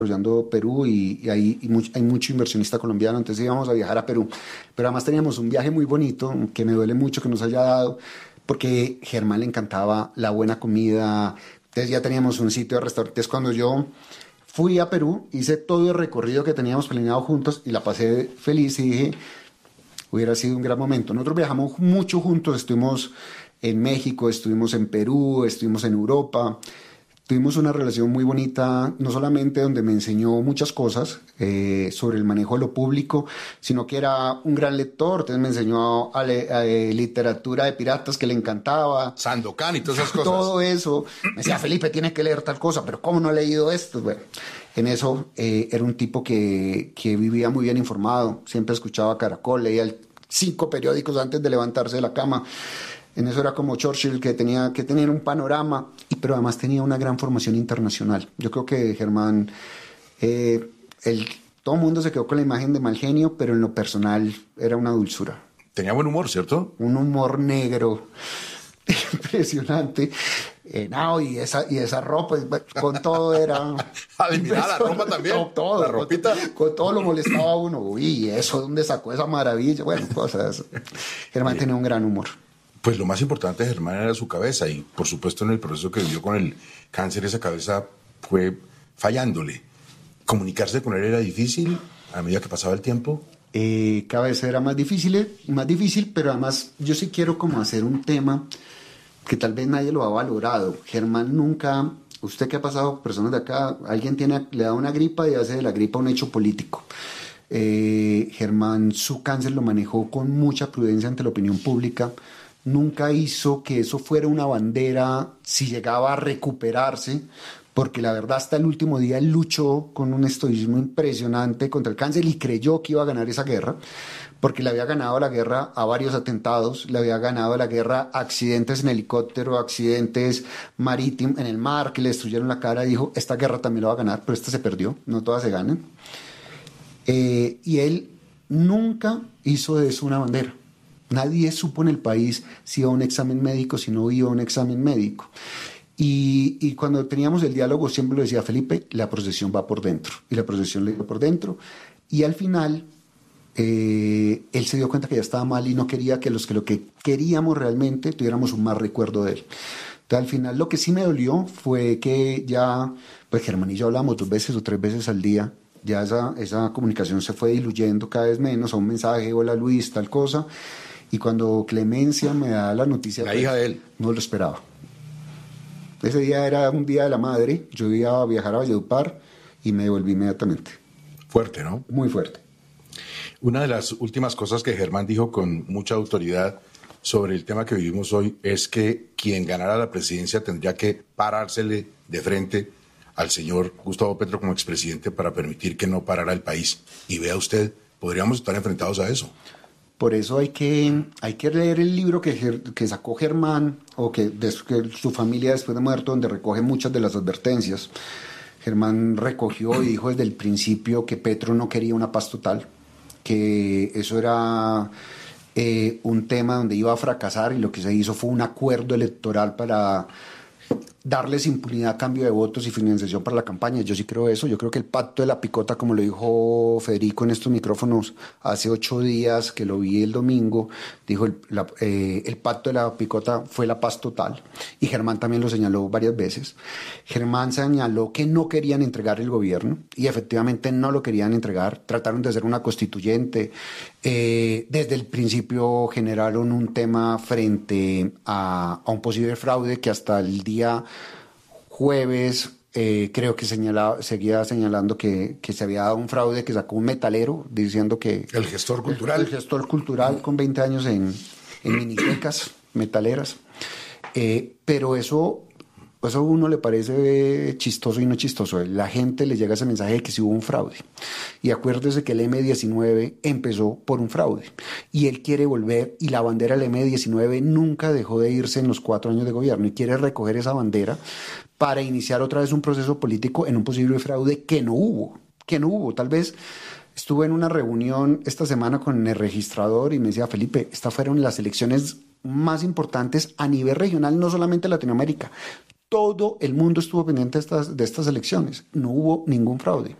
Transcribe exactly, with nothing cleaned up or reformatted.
desarrollando Perú y, y ahí y much, hay mucho inversionista colombiano, entonces íbamos a viajar a Perú. Pero además teníamos un viaje muy bonito, que me duele mucho que nos haya dado, porque Germán le encantaba la buena comida, entonces ya teníamos un sitio de restaurantes. Cuando yo fui a Perú, hice todo el recorrido que teníamos planeado juntos y la pasé feliz y dije, hubiera sido un gran momento. Nosotros viajamos mucho juntos, estuvimos en México, estuvimos en Perú, estuvimos en Europa. Tuvimos una relación muy bonita, no solamente donde me enseñó muchas cosas eh, sobre el manejo de lo público, sino que era un gran lector, entonces me enseñó a, le, a eh, literatura de piratas que le encantaba. Sandokan y todas esas cosas. Todo eso. Me decía, Felipe, tienes que leer tal cosa, pero ¿cómo no he leído esto? Bueno, en eso eh, era un tipo que, que vivía muy bien informado, siempre escuchaba Caracol, leía el, cinco periódicos antes de levantarse de la cama. En eso era como Churchill, que tenía que tener un panorama, y, pero además tenía una gran formación internacional. Yo creo que Germán, eh, el, todo el mundo se quedó con la imagen de mal genio, pero en lo personal era una dulzura. Tenía buen humor, ¿cierto? Un humor negro impresionante. Eh, no, y esa, y esa ropa, con todo era... Adivinar la ropa también. Todo, todo, la ropita. Con, con todo lo molestaba a uno. Uy, ¿eso dónde sacó esa maravilla? Bueno, cosas. Germán tenía un gran humor. Pues lo más importante de Germán era su cabeza, y por supuesto en el proceso que vivió con el cáncer, esa cabeza fue fallándole. ¿Comunicarse con él era difícil a medida que pasaba el tiempo? Eh, cada vez era más difícil, más difícil, pero además yo sí quiero como hacer un tema que tal vez nadie lo ha valorado. Germán nunca, usted que ha pasado, personas de acá, alguien tiene, le da una gripa y hace de la gripa un hecho político. Eh, Germán su cáncer lo manejó con mucha prudencia ante la opinión pública. Nunca hizo que eso fuera una bandera si llegaba a recuperarse, porque la verdad hasta el último día él luchó con un estoicismo impresionante contra el cáncer y creyó que iba a ganar esa guerra, porque le había ganado la guerra a varios atentados, le había ganado la guerra a accidentes en helicóptero, accidentes marítimos en el mar que le destruyeron la cara, y dijo, esta guerra también la va a ganar, pero esta se perdió, no todas se ganan. Eh, y él nunca hizo de eso una bandera. Nadie supo en el país si iba a un examen médico, si no iba a un examen médico. Y, y cuando teníamos el diálogo siempre lo decía, Felipe, la procesión va por dentro. Y la procesión le iba por dentro. Y al final, eh, él se dio cuenta que ya estaba mal y no quería que los que lo que queríamos realmente tuviéramos un mal recuerdo de él. Entonces, al final, lo que sí me dolió fue que ya, pues Germán y yo hablamos dos veces o tres veces al día. Ya esa, esa comunicación se fue diluyendo cada vez menos a un mensaje, hola Luis, tal cosa. Y cuando Clemencia me da la noticia... La hija de él. No lo esperaba. Ese día era un día de la madre, yo iba a viajar a Valledupar y me devolví inmediatamente. Fuerte, ¿no? Muy fuerte. Una de las últimas cosas que Germán dijo con mucha autoridad sobre el tema que vivimos hoy es que quien ganara la presidencia tendría que parársele de frente al señor Gustavo Petro como expresidente para permitir que no parara el país. Y vea usted, podríamos estar enfrentados a eso. Por eso hay que, hay que leer el libro que, que sacó Germán, o que, de, que su familia después de muerto, donde recoge muchas de las advertencias. Germán recogió y dijo desde el principio que Petro no quería una paz total, que eso era eh, un tema donde iba a fracasar, y lo que se hizo fue un acuerdo electoral para darles impunidad a cambio de votos y financiación para la campaña. Yo sí creo eso. Yo creo que el pacto de la picota, como lo dijo Federico en estos micrófonos hace ocho días, que lo vi el domingo, dijo el, la, eh, el pacto de la picota fue la paz total, y Germán también lo señaló varias veces. Germán señaló que no querían entregar el gobierno, y efectivamente no lo querían entregar. Trataron de hacer una constituyente. Eh, desde el principio generaron un tema frente a, a un posible fraude que hasta el día jueves eh, creo que señalaba, seguía señalando que, que se había dado un fraude, que sacó un metalero diciendo que... El gestor cultural. El, el gestor cultural con veinte años en, en minitecas metaleras. Eh, pero eso... Eso a uno le parece chistoso y no chistoso. La gente le llega ese mensaje de que sí hubo un fraude. Y acuérdese que el eme diecinueve empezó por un fraude. Y él quiere volver, y la bandera del eme diecinueve nunca dejó de irse en los cuatro años de gobierno. Y quiere recoger esa bandera para iniciar otra vez un proceso político en un posible fraude que no hubo. Que no hubo. Tal vez estuve en una reunión esta semana con el registrador y me decía, Felipe, estas fueron las elecciones más importantes a nivel regional, no solamente Latinoamérica. todo el mundo estuvo pendiente de estas, de estas elecciones. No hubo ningún fraude.